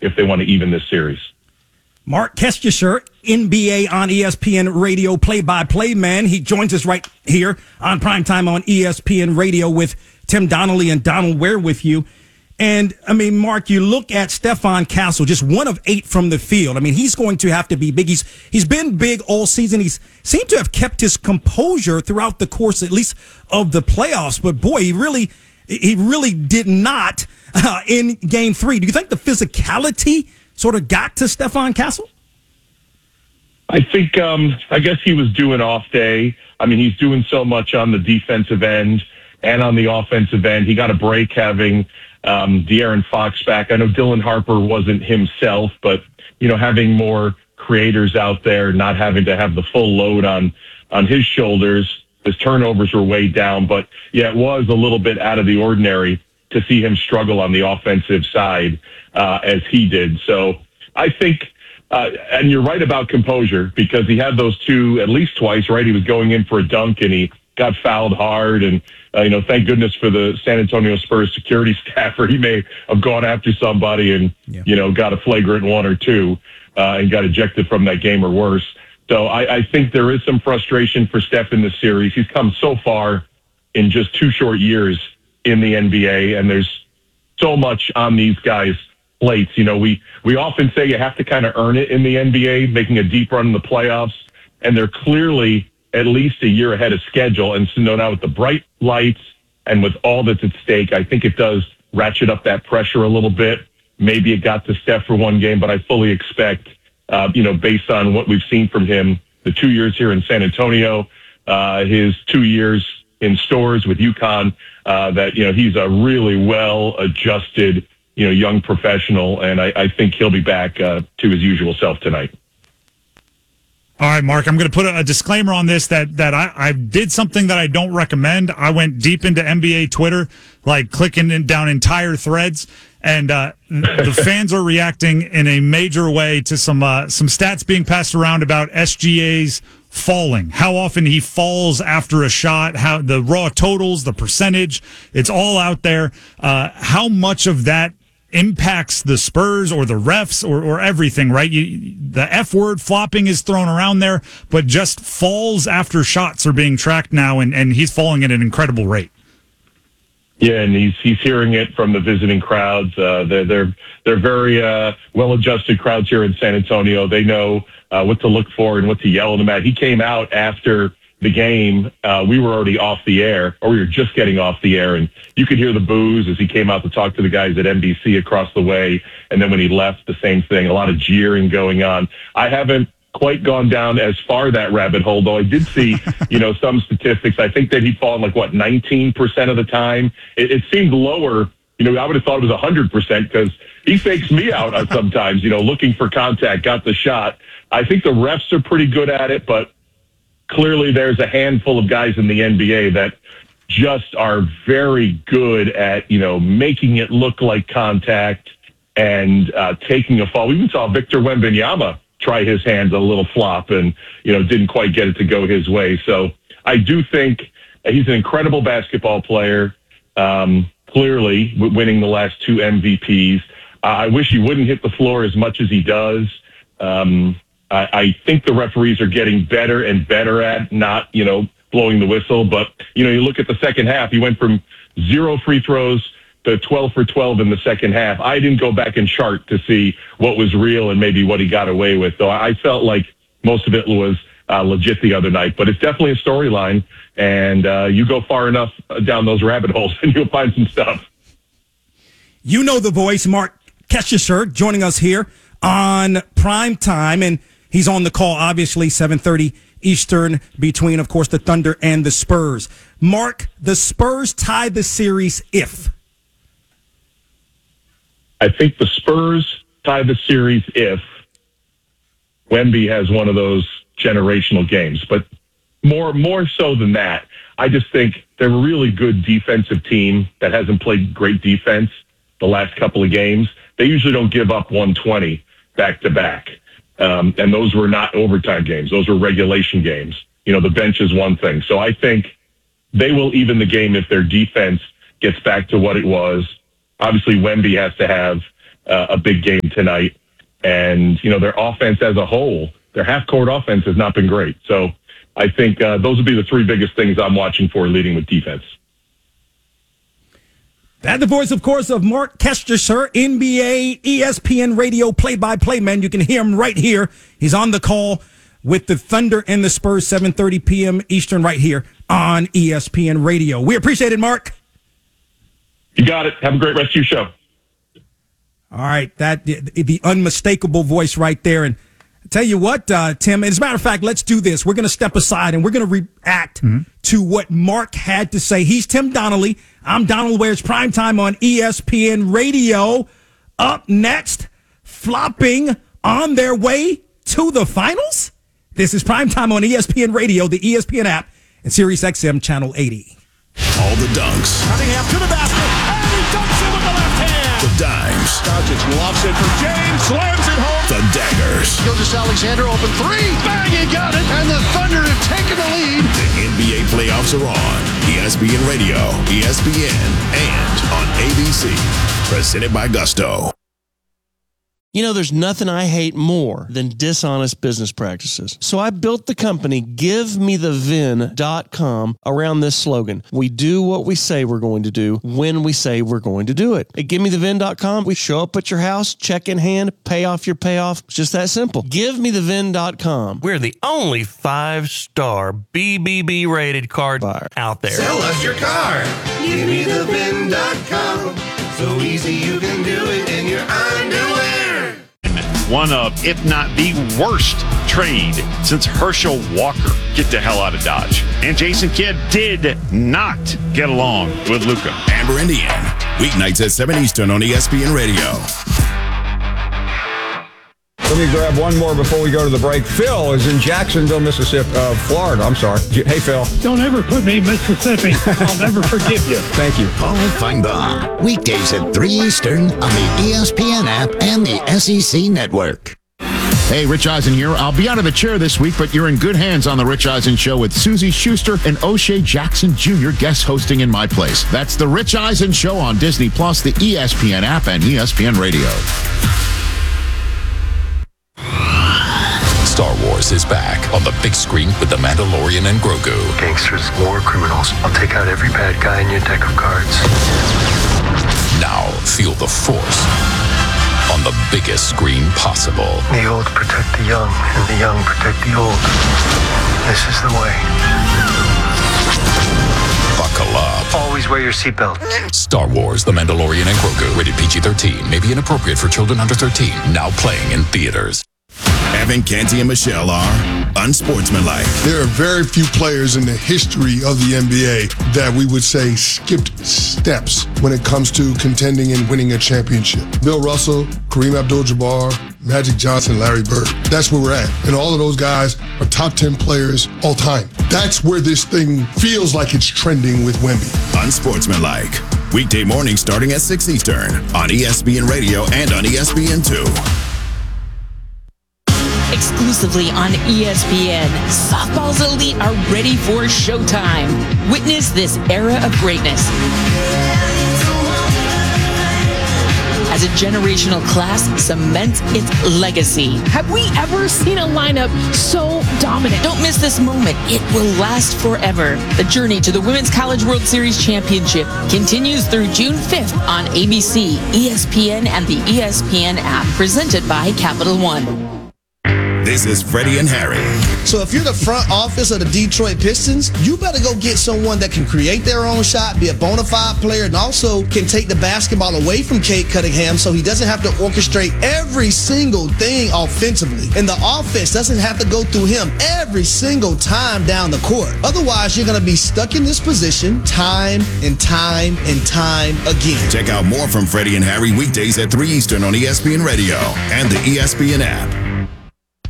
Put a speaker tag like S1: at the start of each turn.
S1: if they want to even this series.
S2: Mark Kestisher, NBA on ESPN Radio play-by-play man. He joins us right here on Primetime on ESPN Radio with Tim Donnelly and Donald Ware with you. And, I mean, Mark, you look at Stephon Castle, just 1 of 8 from the field. I mean, he's going to have to be big. He's been big all season. He's seemed to have kept his composure throughout the course, at least, of the playoffs. But, boy, he really did not in Game 3. Do you think the physicality sort of got to Stephon Castle?
S1: I think, I guess he was due an off day. I mean, he's doing so much on the defensive end and on the offensive end. He got a break having De'Aaron Fox back. I know Dylan Harper wasn't himself, but, having more creators out there, not having to have the full load on his shoulders. His turnovers were way down, but yeah, it was a little bit out of the ordinary to see him struggle on the offensive side as he did. So I think, and you're right about composure, because he had those two at least twice, right? He was going in for a dunk and he got fouled hard, and thank goodness for the San Antonio Spurs security staff, or he may have gone after somebody and got a flagrant 1 or 2 and got ejected from that game or worse. So I think there is some frustration for Steph in this series. He's come so far in just 2 short years in the NBA, and there's so much on these guys' plates. We often say you have to kind of earn it in the NBA, making a deep run in the playoffs, and they're clearly at least a year ahead of schedule. And so now with the bright lights and with all that's at stake, I think it does ratchet up that pressure a little bit. Maybe it got to Steph for 1 game, but I fully expect, based on what we've seen from him, the 2 years here in San Antonio, his 2 years in stores with UConn, that, he's a really well-adjusted, young professional, and I think he'll be back to his usual self tonight.
S3: All right, Mark, I'm going to put a disclaimer on this that I did something that I don't recommend. I went deep into NBA Twitter, like clicking down entire threads, and the fans are reacting in a major way to some stats being passed around about SGA's falling, how often he falls after a shot, how the raw totals, the percentage, it's all out there. How much of that impacts the Spurs or the refs or everything, right? The F word flopping is thrown around there, but just falls after shots are being tracked now, and he's falling at an incredible rate.
S1: Yeah, and he's hearing it from the visiting crowds. They're very well-adjusted crowds here in San Antonio. They know what to look for and what to yell at him at. He came out after the game. We were already off the air, or we were just getting off the air, and you could hear the boos as he came out to talk to the guys at NBC across the way. And then when he left, the same thing, a lot of jeering going on. I haven't quite gone down as far that rabbit hole, though I did see, some statistics. I think that he'd fallen 19% of the time. It seemed lower. I would have thought it was 100% because he fakes me out sometimes, looking for contact, got the shot. I think the refs are pretty good at it, but clearly there's a handful of guys in the NBA that just are very good at, making it look like contact and taking a fall. We even saw Victor Wembanyama try his hands a little flop and, didn't quite get it to go his way. So I do think he's an incredible basketball player, clearly winning the last 2 MVPs. I wish he wouldn't hit the floor as much as he does. I think the referees are getting better and better at not, blowing the whistle. But, you look at the second half, he went from 0 free throws to 12 for 12 in the second half. I didn't go back and chart to see what was real and maybe what he got away with. So I felt like most of it was legit the other night. But it's definitely a storyline. And you go far enough down those rabbit holes and you'll find some stuff.
S2: You know the voice, Mark Kestisher, joining us here on Prime Time. And he's on the call, obviously, 7:30 Eastern, between, of course, the Thunder and the Spurs. Mark, the Spurs tie the series if?
S1: I think the Spurs tie the series if Wemby has one of those generational games. But more so than that, I just think they're a really good defensive team that hasn't played great defense the last couple of games. They usually don't give up 120 back-to-back. And those were not overtime games. Those were regulation games. The bench is one thing. So I think they will even the game if their defense gets back to what it was. Obviously, Wemby has to have a big game tonight. And, their offense as a whole, their half-court offense has not been great. So I think those would be the three biggest things I'm watching for, leading with defense.
S2: That the voice, of course, of Mark Kestecher, NBA, ESPN radio play-by-play man. You can hear him right here. He's on the call with the Thunder and the Spurs, 7:30 p.m. Eastern, right here on ESPN Radio. We appreciate it, Mark.
S1: You got it. Have a great rest of your show.
S2: All right, that the unmistakable voice right there. And I tell you what, Tim, as a matter of fact, let's do this. We're going to step aside and we're going to react to what Mark had to say. He's Tim Donnelly. I'm Donald Ware's Primetime on ESPN Radio. Up next, flopping on their way to the finals. This is Primetime on ESPN Radio, the ESPN app, and Sirius XM Channel 80.
S4: All the dunks.
S5: Cunningham to the basket, and he dunks it with the left hand.
S4: The dimes.
S5: Doncic lobs it for James, slams it home.
S4: The daggers.
S5: Gilgeous-Alexander open three, bang, he got it, and the Thunder have taken the lead.
S4: The NBA playoffs are on ESPN Radio, ESPN, and on ABC. Presented by Gusto.
S6: There's nothing I hate more than dishonest business practices. So I built the company GiveMeTheVin.com around this slogan. We do what we say we're going to do when we say we're going to do it. At GiveMeTheVin.com, we show up at your house, check in hand, pay off your payoff. It's just that simple. GiveMeTheVin.com.
S7: We're the only 5-star BBB rated card buyer out there.
S8: Sell us your car. GiveMeTheVin.com. So easy you can do it in your underwear.
S9: One of, if not the worst trade since Herschel Walker. Get the hell out of Dodge. And Jason Kidd did not get along with Luka.
S4: Amber Indian, weeknights at 7 Eastern on ESPN Radio.
S10: Let me grab one more before we go to the break. Phil is in Jacksonville, Mississippi, Florida. I'm sorry. Hey, Phil.
S11: Don't ever put me in Mississippi. I'll never forgive you.
S10: Thank you.
S12: Paul Feinbaum, weekdays at 3 Eastern on the ESPN app and the SEC Network.
S13: Hey, Rich Eisen here. I'll be out of the chair this week, but you're in good hands on The Rich Eisen Show with Susie Schuster and O'Shea Jackson Jr. guest hosting in my place. That's The Rich Eisen Show on Disney+, the ESPN app, and ESPN Radio.
S14: Star Wars is back on the big screen with The Mandalorian and Grogu.
S15: Gangsters, war criminals. I'll take out every bad guy in your deck of cards.
S14: Now feel the Force on the biggest screen possible.
S15: The old protect the young, and the young protect the old. This is the way.
S14: Buckle up.
S15: Always wear your seatbelt.
S14: Star Wars, The Mandalorian and Grogu. Rated PG-13. May be inappropriate for children under 13. Now playing in theaters.
S4: Evan Canty and Michelle are unsportsmanlike.
S16: There are very few players in the history of the NBA that we would say skipped steps when it comes to contending and winning a championship. Bill Russell, Kareem Abdul-Jabbar, Magic Johnson, Larry Bird. That's where we're at. And all of those guys are top 10 players all time. That's where this thing feels like it's trending with Wemby.
S4: Unsportsmanlike. Weekday morning starting at 6 Eastern on ESPN Radio and on ESPN2.
S17: Exclusively on ESPN, softball's elite are ready for showtime. Witness this era of greatness as a generational class cements its legacy.
S18: Have we ever seen a lineup so dominant?
S17: Don't miss this moment. It will last forever. The journey to the Women's College World Series Championship continues through June 5th on ABC, ESPN, and the ESPN app, presented by Capital One.
S4: This is Freddie and Harry.
S19: So if you're the front office of the Detroit Pistons, you better go get someone that can create their own shot, be a bona fide player, and also can take the basketball away from Cade Cunningham so he doesn't have to orchestrate every single thing offensively. And the offense doesn't have to go through him every single time down the court. Otherwise, you're going to be stuck in this position time and time and time again.
S4: Check out more from Freddie and Harry weekdays at 3 Eastern on ESPN Radio and the ESPN app.